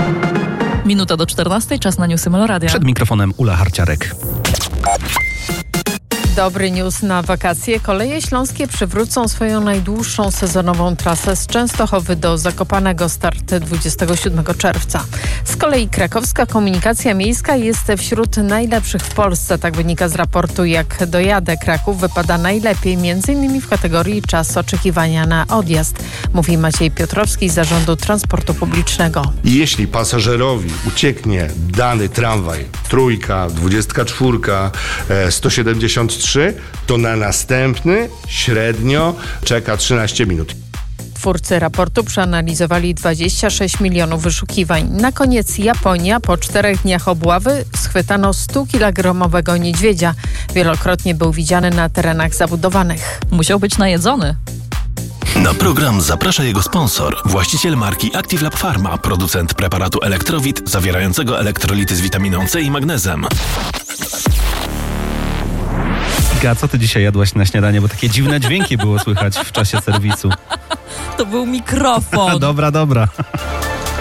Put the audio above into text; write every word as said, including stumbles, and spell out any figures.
Minuta do czternastej, czas na newsy Meloradia. Przed mikrofonem Ula Harciarek. Dobry news na wakacje. Koleje śląskie przywrócą swoją najdłuższą sezonową trasę z Częstochowy do Zakopanego, start dwudziestego siódmego czerwca. Z kolei krakowska komunikacja miejska jest wśród najlepszych w Polsce. Tak wynika z raportu Jak dojadę. Kraków wypada najlepiej, między innymi w kategorii czas oczekiwania na odjazd, mówi Maciej Piotrowski z Zarządu Transportu Publicznego. Jeśli pasażerowi ucieknie dany tramwaj, trójka, dwudziestka czwórka, sto siedemdziesiąt trzy, to na następny średnio czeka trzynaście minut. Twórcy raportu przeanalizowali dwadzieścia sześć milionów wyszukiwań. Na koniec Japonia. Po czterech dniach obławy schwytano stukilogramowego niedźwiedzia. Wielokrotnie był widziany na terenach zabudowanych. Musiał być najedzony. Na program zaprasza jego sponsor, właściciel marki Active Lab Pharma, producent preparatu Elektrowit zawierającego elektrolity z witaminą C i magnezem. A co ty dzisiaj jadłaś na śniadanie? Bo takie dziwne dźwięki było słychać w czasie serwisu. To był mikrofon. Dobra, dobra.